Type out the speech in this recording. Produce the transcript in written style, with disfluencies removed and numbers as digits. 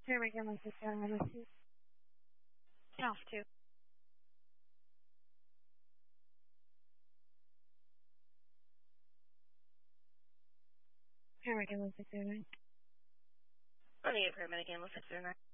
Here we go, Mrs. Sarah. Off to. Here we go, Mrs. Sarah. Let me get permit again. Let's 609.